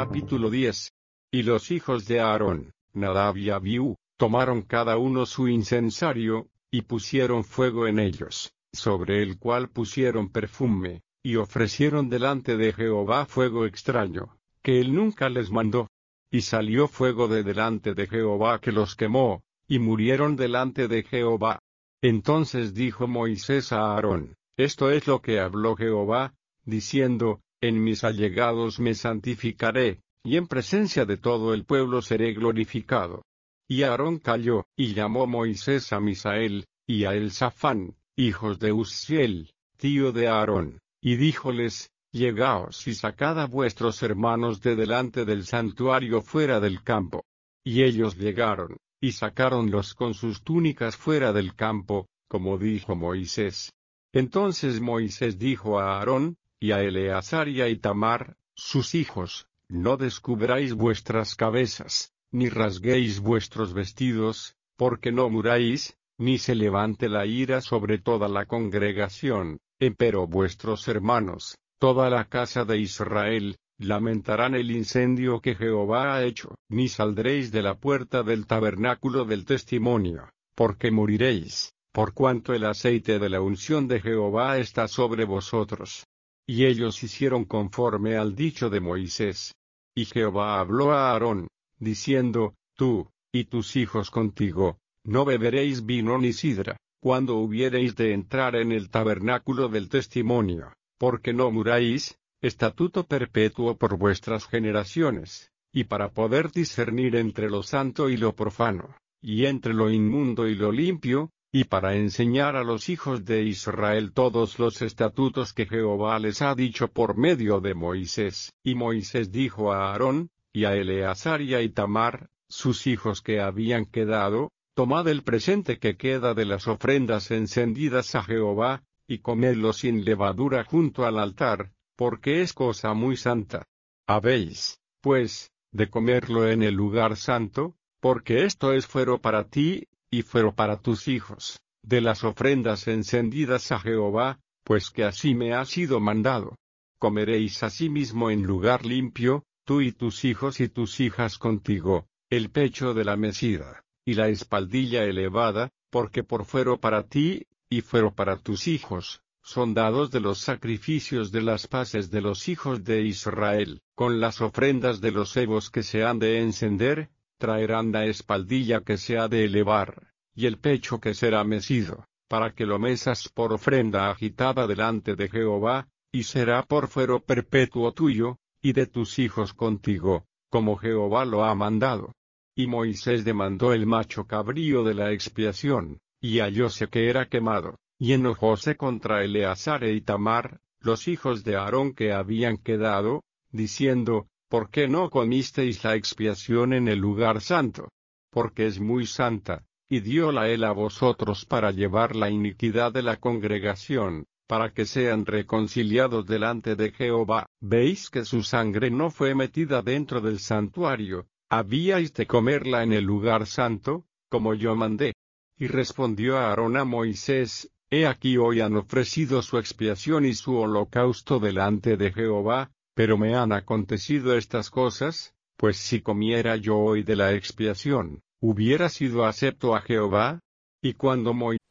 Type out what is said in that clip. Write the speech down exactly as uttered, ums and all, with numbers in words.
Capítulo diez. Y los hijos de Aarón, Nadab y Abiú, tomaron cada uno su incensario, y pusieron fuego en ellos, sobre el cual pusieron perfume, y ofrecieron delante de Jehová fuego extraño, que él nunca les mandó. Y salió fuego de delante de Jehová que los quemó, y murieron delante de Jehová. Entonces dijo Moisés a Aarón: Esto es lo que habló Jehová, diciendo: En mis allegados me santificaré, y en presencia de todo el pueblo seré glorificado. Y Aarón calló, y llamó Moisés a Misael, y a Elzafán, hijos de Uzziel, tío de Aarón, y díjoles: Llegaos y sacad a vuestros hermanos de delante del santuario fuera del campo. Y ellos llegaron, y sacáronlos con sus túnicas fuera del campo, como dijo Moisés. Entonces Moisés dijo a Aarón, y a Eleazar y a Itamar, sus hijos: No descubráis vuestras cabezas, ni rasguéis vuestros vestidos, porque no muráis, ni se levante la ira sobre toda la congregación, empero vuestros hermanos, toda la casa de Israel, lamentarán el incendio que Jehová ha hecho. Ni saldréis de la puerta del tabernáculo del testimonio, porque moriréis, por cuanto el aceite de la unción de Jehová está sobre vosotros. Y ellos hicieron conforme al dicho de Moisés. Y Jehová habló a Aarón, diciendo: Tú, y tus hijos contigo, no beberéis vino ni sidra, cuando hubiereis de entrar en el tabernáculo del testimonio, porque no muráis, estatuto perpetuo por vuestras generaciones, y para poder discernir entre lo santo y lo profano, y entre lo inmundo y lo limpio, y para enseñar a los hijos de Israel todos los estatutos que Jehová les ha dicho por medio de Moisés. Y Moisés dijo a Aarón, y a Eleazar y a Itamar, sus hijos que habían quedado: Tomad el presente que queda de las ofrendas encendidas a Jehová, y comedlo sin levadura junto al altar, porque es cosa muy santa. Habéis, pues, de comerlo en el lugar santo, porque esto es fuero para ti, y fuero para tus hijos, de las ofrendas encendidas a Jehová, pues que así me ha sido mandado. Comeréis asimismo en lugar limpio, tú y tus hijos y tus hijas contigo, el pecho de la mecida, y la espaldilla elevada, porque por fuero para ti, y fuero para tus hijos, son dados de los sacrificios de las paces de los hijos de Israel. Con las ofrendas de los hebos que se han de encender, traerán la espaldilla que se ha de elevar, y el pecho que será mecido, para que lo mesas por ofrenda agitada delante de Jehová, y será por fuero perpetuo tuyo, y de tus hijos contigo, como Jehová lo ha mandado. Y Moisés demandó el macho cabrío de la expiación, y hallóse que era quemado, y enojóse contra Eleazar e Itamar, los hijos de Aarón que habían quedado, diciendo: ¿Por qué no comisteis la expiación en el lugar santo? Porque es muy santa, y dióla él a vosotros para llevar la iniquidad de la congregación, para que sean reconciliados delante de Jehová. ¿Veis que su sangre no fue metida dentro del santuario? ¿Habíais de comerla en el lugar santo, como yo mandé? Y respondió Aarón a Moisés: He aquí hoy han ofrecido su expiación y su holocausto delante de Jehová, pero me han acontecido estas cosas, pues si comiera yo hoy de la expiación, ¿hubiera sido acepto a Jehová? Y cuando Moisés